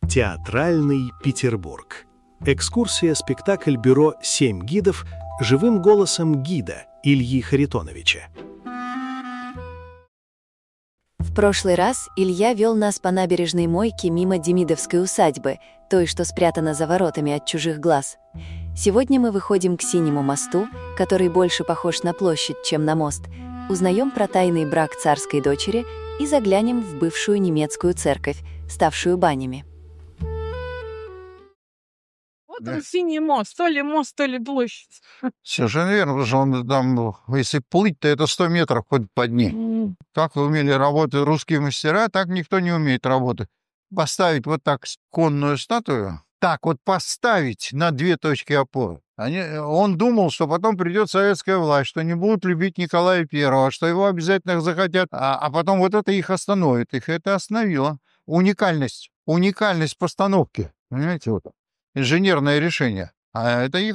Театральный Петербург. Экскурсия-спектакль бюро «7 гидов» живым голосом гида Ильи Харитоновича. В прошлый раз Илья вел нас по набережной Мойки мимо Демидовской усадьбы, той, что спрятана за воротами от чужих глаз. Сегодня мы выходим к Синему мосту, который больше похож на площадь, чем на мост, узнаем про тайный брак царской дочери и заглянем в бывшую немецкую церковь, ставшую банями. Вот он, Синий мост, то ли площадь. Совершенно верно, потому что он там, если плыть, то это 100 метров хоть по дне. Как умели работать русские мастера, так никто не умеет работать. Поставить вот так конную статую, так вот поставить на 2 точки опоры. Он думал, что потом придет советская власть, что не будут любить Николая I, что его обязательно захотят, а потом вот это их остановит. Их это остановило. Уникальность постановки. Понимаете, вот инженерное решение. А это их